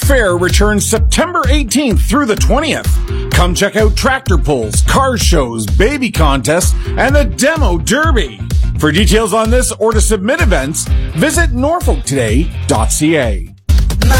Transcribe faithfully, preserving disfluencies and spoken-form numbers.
Fair returns September eighteenth through the twentieth. Come check out tractor pulls, car shows, baby contests, and the Demo Derby. For details on this or to submit events, visit norfolk today dot c a.